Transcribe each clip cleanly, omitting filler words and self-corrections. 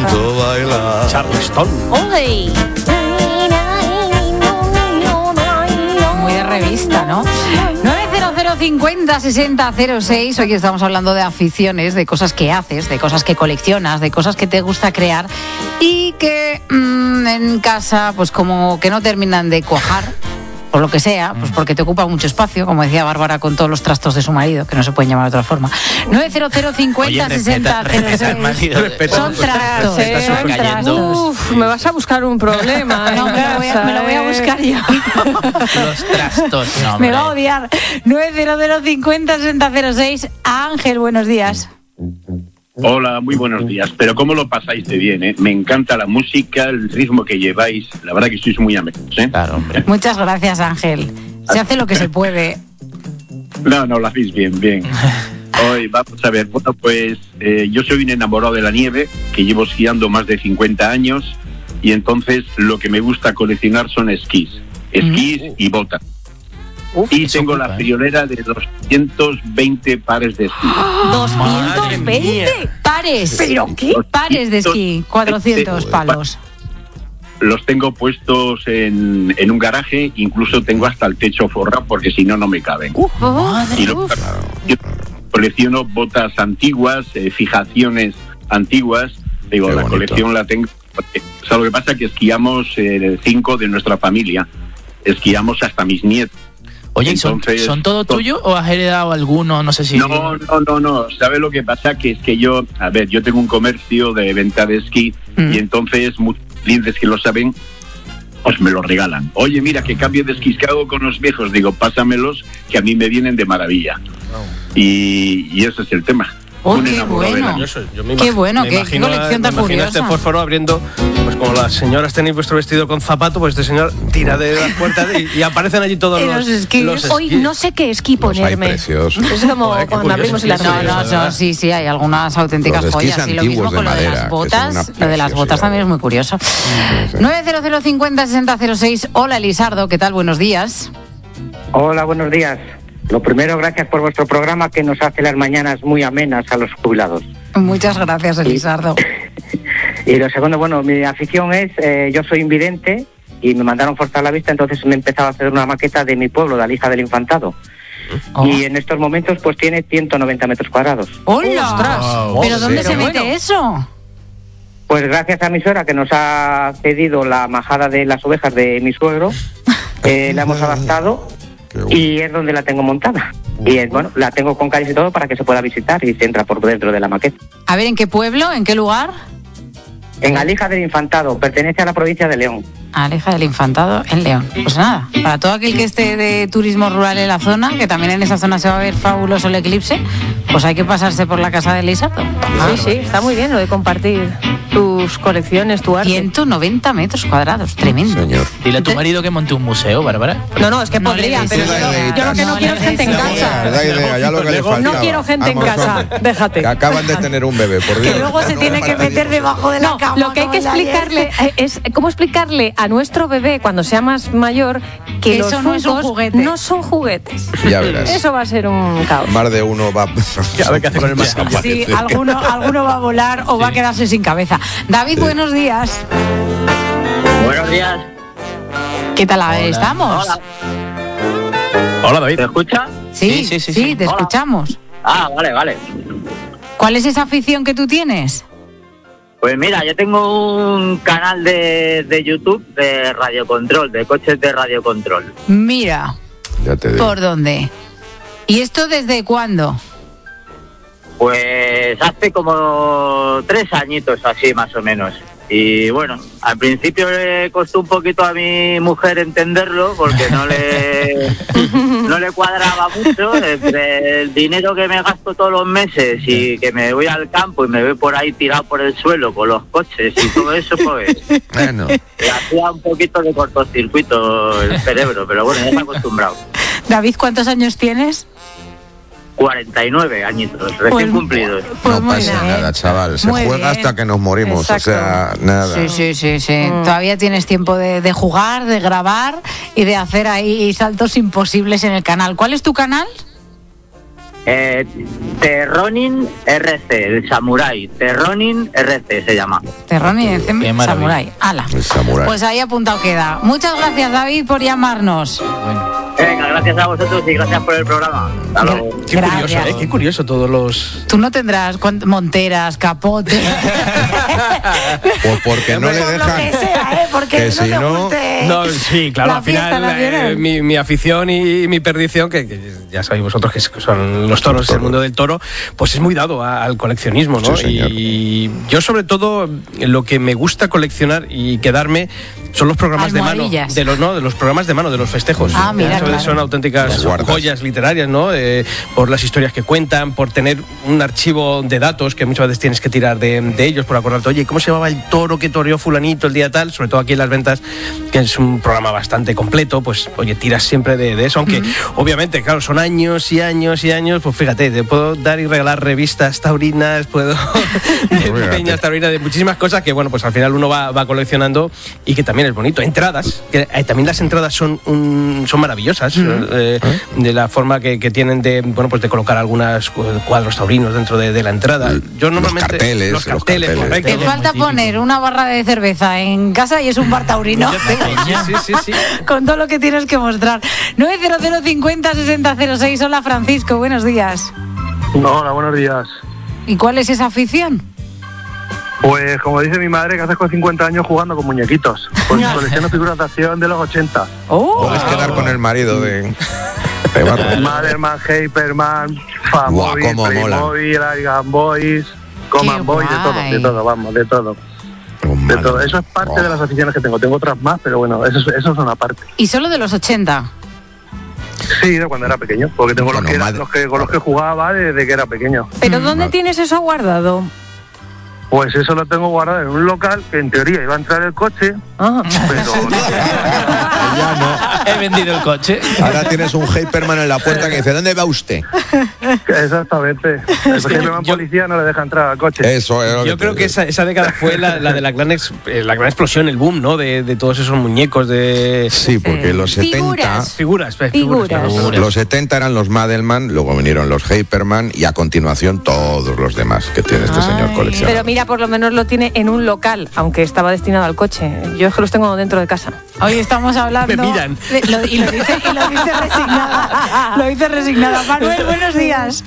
tanto bailar. Charleston. ¡Uy! Muy de revista, ¿no? 900506006. Hoy estamos hablando de aficiones, de cosas que haces, de cosas que coleccionas, de cosas que te gusta crear y que en casa pues como que no terminan de cuajar. Por lo que sea, pues porque te ocupa mucho espacio, como decía Bárbara con todos los trastos de su marido, que no se pueden llamar de otra forma. 900506006. Son trastos, son trastos. Uf, me vas a buscar un problema. No, me lo voy a buscar yo. Los trastos. No, me va a odiar. 900506006. Ángel, buenos días. Hola, muy buenos días. Pero ¿cómo lo pasáis de bien, eh? Me encanta la música, el ritmo que lleváis. La verdad que sois muy amenos, ¿eh? Claro, hombre. Muchas gracias, Ángel. Se hace lo que se puede. No, lo hacéis bien, bien. Hoy vamos a ver. Bueno, pues yo soy un enamorado de la nieve, que llevo esquiando más de 50 años, y entonces lo que me gusta coleccionar son esquís y botas. Y tengo la friolera de 220 pares de esquí. ¿220 pares? ¿Pero qué? Pares de esquí, 400 palos. Los tengo puestos en un garaje, incluso tengo hasta el techo forrado porque si no, no me caben. Y yo colecciono botas antiguas, fijaciones antiguas. Digo, la colección la tengo. O sea, lo que pasa es que esquiamos 5 de nuestra familia. Esquiamos hasta mis nietos. Oye, entonces, ¿son todo tuyo o has heredado alguno? No sé si... No. ¿Sabes lo que pasa? Que es que yo tengo un comercio de venta de esquí y entonces muchos clientes que lo saben, pues me lo regalan. Oye, mira, que cambio de esquís, ¿qué hago con los viejos? Digo, pásamelos, que a mí me vienen de maravilla. Y ese es el tema. ¡Oh, qué bueno! ¡Qué bueno! ¡Qué colección tan curiosa! Este fósforo abriendo, pues como las señoras tenéis vuestro vestido con zapato, pues este señor tira de las puertas y aparecen allí todos los esquís. Hoy no sé qué esquí ponerme. Es como cuando abrimos el armario. No, sí, hay algunas auténticas joyas. Y lo mismo con lo de las botas. Lo de las botas también es muy curioso. 900506006. Hola, Elisardo, ¿qué tal? Buenos días. Hola, buenos días. Lo primero, gracias por vuestro programa que nos hace las mañanas muy amenas a los jubilados. Muchas gracias, Elisardo. Y lo segundo, bueno, mi afición es, yo soy invidente y me mandaron forzar la vista, entonces me he empezado a hacer una maqueta de mi pueblo, de Alija del Infantado. Y en estos momentos pues tiene 190 metros cuadrados. ¡Hola! ¡Ostras! ¿Pero dónde se mete eso? Pues gracias a mi suegra que nos ha cedido la majada de las ovejas de mi suegro, la hemos adaptado. Y es donde la tengo montada. Y la tengo con calles y todo para que se pueda visitar y se entra por dentro de la maqueta. A ver, ¿en qué pueblo? ¿En qué lugar? En Alija del Infantado, pertenece a la provincia de León. Alija del Infantado en León. Pues nada, para todo aquel que esté de turismo rural en la zona, que también en esa zona se va a ver fabuloso el eclipse, pues hay que pasarse por la casa de Elisardo. Sí, está muy bien lo de compartir tus colecciones, tu arte. 190 metros cuadrados, tremendo. Señor. Dile a tu marido que monte un museo, Bárbara. No, es que podría, pero yo lo que no quiero es gente en casa. No quiero gente en casa, déjate. Que acaban de tener un bebé, por Dios. Que luego se tiene que meter debajo de la cama. Lo que hay que explicarle es cómo explicarle a nuestro bebé cuando sea más mayor que eso los no es un juguete. No son juguetes. Ya verás. Eso va a ser un caos. Más de uno va A ver qué hace con el más. Sí, alguno va a volar o va a quedarse sin cabeza. David, buenos días. Buenos días. ¿Qué tal estamos? Hola, David. ¿Te escucha? Sí, te escuchamos. Vale. ¿Cuál es esa afición que tú tienes? Pues mira, yo tengo un canal de YouTube de radiocontrol, de coches de radiocontrol. Mira, ya te digo. ¿Por dónde? ¿Y esto desde cuándo? Pues hace como 3 añitos así más o menos. Y bueno, al principio le costó un poquito a mi mujer entenderlo porque no le cuadraba mucho entre el dinero que me gasto todos los meses y que me voy al campo y me voy por ahí tirado por el suelo con los coches y todo eso, pues bueno, le hacía un poquito de cortocircuito el cerebro, pero bueno, ya está acostumbrado. David, ¿cuántos años tienes? 49 añitos, recién cumplidos. No pasa nada, chaval. Se juega hasta que nos morimos. Exacto. O sea, nada. Sí. Todavía tienes tiempo de jugar, de grabar y de hacer ahí saltos imposibles en el canal. ¿Cuál es tu canal? Terronin RC, el Samurai. Terronin RC se llama. Terronin RC Samurai. ¡Hala! Pues ahí apuntado queda. Muchas gracias, David, por llamarnos. Venga, gracias a vosotros y gracias por el programa. Hasta luego. Qué curioso, qué curioso todos los... Tú no tendrás monteras, capotes. Pues porque no le dejan. Que sea, porque que si no... No, sí, claro, al final mi afición y mi perdición, que ya sabéis vosotros que son los toros, el mundo del toro, pues es muy dado al coleccionismo, ¿no? Sí, y yo sobre todo lo que me gusta coleccionar y quedarme son los programas de mano, de los programas de mano, de los festejos. Mira, claro. Son auténticas joyas literarias, ¿no? Por las historias que cuentan, por tener un archivo de datos que muchas veces tienes que tirar de ellos, por acordarte, oye, ¿cómo se llamaba el toro que toreó fulanito el día tal? Sobre todo aquí en Las Ventas, que es un programa bastante completo, pues oye, tiras siempre de eso, aunque obviamente, claro, son años y años y años, pues fíjate, te puedo dar y regalar revistas taurinas, puedo de pequeñas taurinas, de muchísimas cosas que, bueno, pues al final uno va coleccionando y que también es bonito. Entradas, que también las entradas son maravillosas, de la forma que tienen de, bueno, pues de colocar algunos cuadros taurinos dentro de la entrada. Yo normalmente los carteles, correcto. Te falta poner una barra de cerveza en casa y es un bar taurino. Sí. Con todo lo que tienes que mostrar. 900506006. Hola, Francisco, buenos días. Hola, buenos días. ¿Y cuál es esa afición? Pues como dice mi madre, que haces con 50 años jugando con muñequitos. Pues colecciono figuras de acción de los 80. Puedes quedar con el marido de Madelman, Hyperman, Famoy, Playmobil, Aigan Boys, Command Boys, de todo, vamos, de todo. De todo. Eso es parte de las aficiones que tengo. Tengo otras más, pero bueno, eso es una parte. ¿Y solo de los 80? Sí, de cuando era pequeño, porque tengo con los que jugaba desde que era pequeño. ¿Pero dónde tienes eso guardado? Pues eso lo tengo guardado en un local que en teoría iba a entrar el coche, pero ya no. He vendido el coche. Ahora tienes un Hyperman en la puerta que dice, ¿dónde va usted? Exactamente. El Hyperman policía no le deja entrar al coche. Eso es. Yo creo que esa década fue la de la gran explosión, el boom, ¿no? De todos esos muñecos de... Sí, porque los 70... Figuras. Los 70 eran los Madelman, luego vinieron los Hyperman y a continuación todos los demás que tiene este señor coleccionador. Pero mira, por lo menos lo tiene en un local, aunque estaba destinado al coche. Yo es que los tengo dentro de casa. Hoy estamos hablando... Me miran. Lo dice resignada. Lo dice resignada. Manuel, buenos días.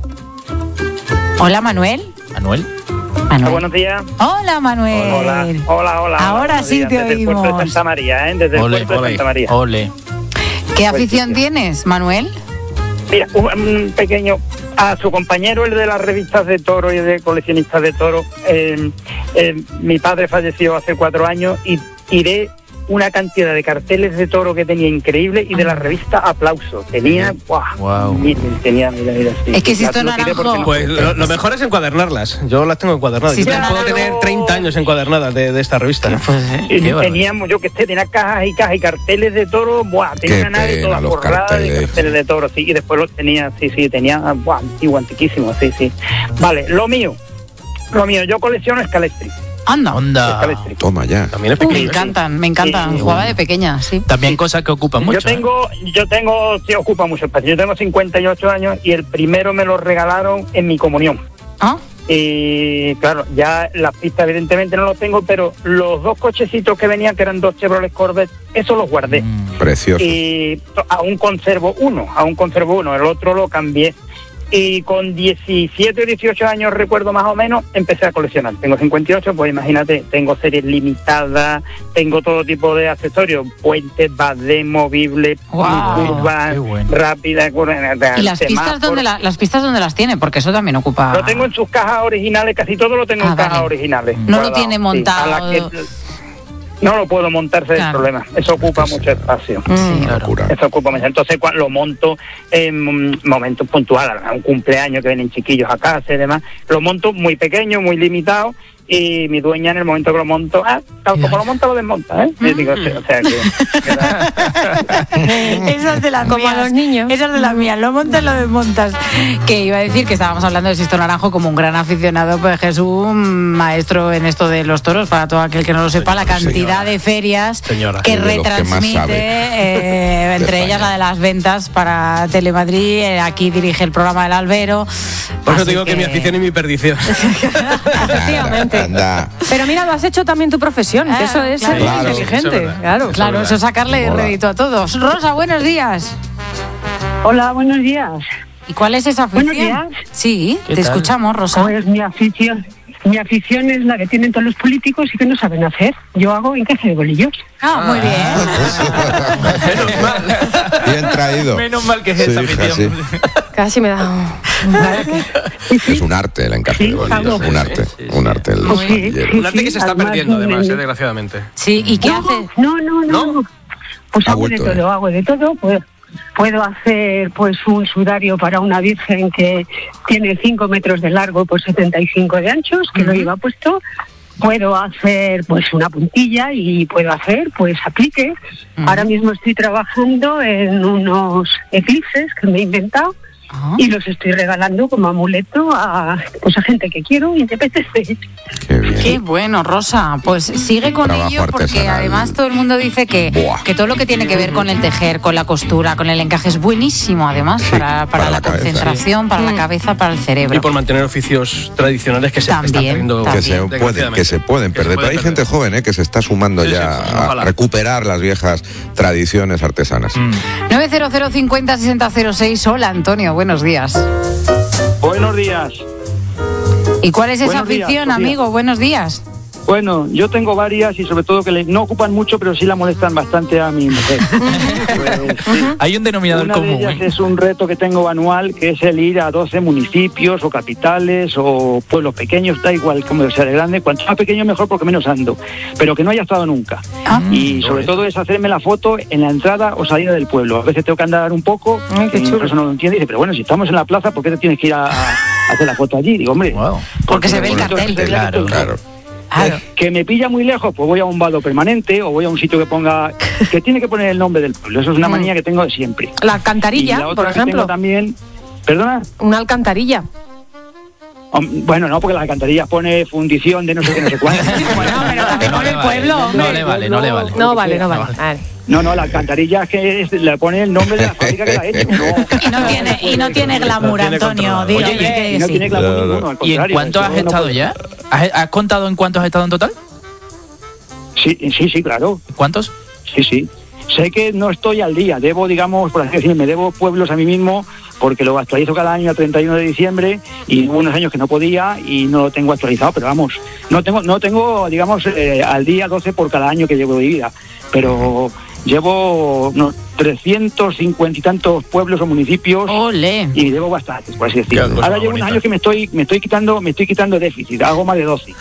Hola, Manuel. Manuel. Buenos días. Hola, Manuel. Hola. Ahora sí te oímos. Desde el puerto de Santa María, Desde el puerto de Santa María. ¿Qué afición tienes, Manuel? Mira, un pequeño... A su compañero, el de las revistas de toro y de coleccionistas de toro, mi padre falleció hace 4 años y tiré una cantidad de carteles de toro que tenía increíble y de la revista Aplauso. Tenía, mira, sí. Es que si esto naranjo... Pues lo mejor es encuadernarlas. Yo las tengo encuadernadas. Sí, puedo tener 30 años encuadernadas de esta revista. Teníamos, yo que sé, tenía cajas y cajas y carteles de toro, tenía una nave toda forrada de carteles de toro, sí, y después los tenía, tenía, antiquísimo, sí. Vale, lo mío, yo colecciono Scalestri. Anda. Toma ya. También es pequeño. Me encantan. Jugaba de pequeña, sí. También cosas que ocupan mucho. Yo tengo, sí, ocupa mucho espacio. Yo tengo 58 años y el primero me lo regalaron en mi comunión. Y claro, ya las pistas evidentemente no los tengo, pero los 2 cochecitos que venían, que eran 2 Chevrolet Corvette, esos los guardé. Precioso. Y aún conservo uno, el otro lo cambié. Y con 17 o 18 años, recuerdo más o menos, empecé a coleccionar. Tengo 58, pues imagínate, tengo series limitadas, tengo todo tipo de accesorios, puentes, badés, movibles, curvas, rápidas. ¿Y las pistas dónde las tiene? Porque eso también ocupa... Lo tengo en sus cajas originales, casi todo lo tengo en cajas originales. No lo tiene montado... No lo puedo montar, ese es el problema. Eso ocupa mucho espacio. Eso ocupa mucho. Entonces, cuando lo monto en momentos puntuales, un cumpleaños que vienen chiquillos a casa y demás, lo monto muy pequeño, muy limitado, y mi dueña en el momento que lo monto, tal como lo monta lo desmonta, ¿eh? Y digo, o sea que esas de las como mías, a los niños. Esas de las mías, lo montas, lo desmontas. Que iba a decir que estábamos hablando de Sisto Naranjo como un gran aficionado, pues Jesús, un maestro en esto de los toros, para todo aquel que no lo sepa, la cantidad de ferias que retransmite, entre ellas la de las ventas para Telemadrid, aquí dirige el programa del Albero. Por eso digo que mi afición y mi perdición. Efectivamente. Pero mira, lo has hecho también tu profesión, que eso es ser inteligente. Claro, eso es sacarle rédito a todos. Rosa, buenos días. Hola, buenos días. ¿Y cuál es esa afición? Buenos días. Sí, te escuchamos, Rosa. Pues mi afición es la que tienen todos los políticos y que no saben hacer. Yo hago encaje de bolillos. Muy bien. Menos mal. Bien traído. Menos mal que es esa afición. Sí. Casi me da... Es un arte el encaje de bolillos. Un arte. Un arte el bolillero. Un arte que se está perdiendo, además, desgraciadamente. Sí, ¿y qué hace? No. Pues hago de todo. Puedo hacer pues un sudario para una virgen que tiene 5 metros de largo por 75 de anchos, que lo lleva puesto. Puedo hacer pues una puntilla y puedo hacer pues apliques. Ahora mismo estoy trabajando en unos eclipses que me he inventado. Y los estoy regalando como amuleto a gente que quiero y te apetece. Qué bueno, Rosa. Pues sigue con ello, porque además todo el mundo dice que todo lo que tiene que ver con el tejer, con la costura, con el encaje es buenísimo, además, para la concentración, para la cabeza, para el cerebro. Y por mantener oficios tradicionales que se están perdiendo. Que se pueden perder. Pero hay gente joven que se está sumando a recuperar las viejas tradiciones artesanas. 900 50 60 06. Hola, Antonio. Buenos días. Buenos días. ¿Y cuál es esa afición, amigo? Buenos días. Bueno, yo tengo varias y sobre todo que no ocupan mucho, pero sí la molestan bastante a mi mujer. Pues, sí. Hay un denominador común. Una de ellas es un reto que tengo anual, que es el ir a 12 municipios o capitales o pueblos pequeños, da igual como sea de grande. Cuanto más pequeño mejor porque menos ando, pero que no haya estado nunca. Y sobre todo es hacerme la foto en la entrada o salida del pueblo. A veces tengo que andar un poco, que mi persona no lo entiende y dice, pero bueno, si estamos en la plaza, ¿por qué te tienes que ir a hacer la foto allí? Digo, hombre, porque se ve el cartel. Claro. Que me pilla muy lejos, pues voy a un vado permanente o voy a un sitio que ponga, que tiene que poner el nombre del pueblo. Eso es una manía que tengo de siempre. La alcantarilla, y la otra por ejemplo. Que tengo también, ¿perdona? Una alcantarilla. Bueno, no, porque la alcantarilla pone fundición de no sé qué, no sé cuánto. Bueno, pero también pone el pueblo. No le vale. No vale. No, la alcantarilla es que le pone el nombre de la fábrica que la ha hecho. Y no tiene glamour, Antonio. Oye, no tiene glamour ninguno. ¿Y en cuánto has estado ya? ¿Has contado en cuántos has estado en total? Sí, claro. ¿Cuántos? Sí. Sé que no estoy al día. Debo, digamos, por así decirlo, me debo pueblos a mí mismo porque lo actualizo cada año el 31 de diciembre y hubo unos años que no podía y no lo tengo actualizado, pero vamos, no tengo digamos, al día 12 por cada año que llevo de vida, pero llevo 350 y tantos pueblos o municipios. ¡Olé! Y llevo bastantes, por así decirlo. Ahora llevo unos años que me estoy quitando déficit, hago más de 12.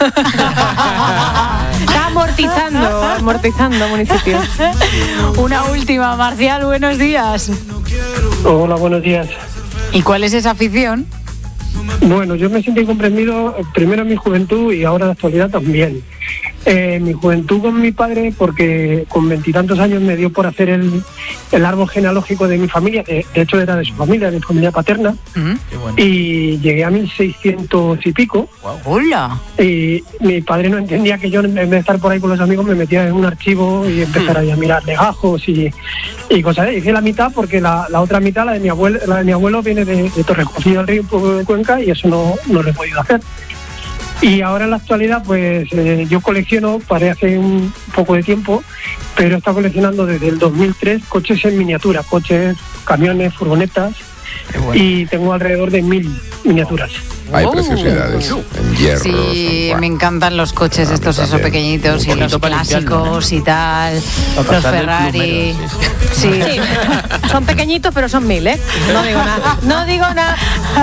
Está amortizando municipios. Una última, Marcial, buenos días. Hola, buenos días. ¿Y cuál es esa afición? Bueno, yo me siento incomprendido primero en mi juventud y ahora en la actualidad también. Mi juventud con mi padre, porque con 20 y tantos años me dio por hacer el árbol genealógico de mi familia, de hecho era de su familia, de mi familia paterna, y llegué a 1600 y pico. ¡Hola! Y mi padre no entendía que yo, en vez de estar por ahí con los amigos, me metía en un archivo y empezar ahí a mirar legajos y cosas. Hice la mitad porque la otra mitad, la de mi abuelo viene de Torrejón del Río, un poco de Cuenca, y eso no lo he podido hacer. Y ahora en la actualidad, pues yo colecciono, paré hace un poco de tiempo, pero he estado coleccionando desde el 2003 coches en miniatura, coches, camiones, furgonetas, y tengo alrededor de 1000 miniaturas. Hay preciosidades en hierro. Sí, me encantan los coches estos esos pequeñitos y los clásicos y tal, los Ferrari. Sí. Son pequeñitos, pero son 1000, ¿eh? No digo nada.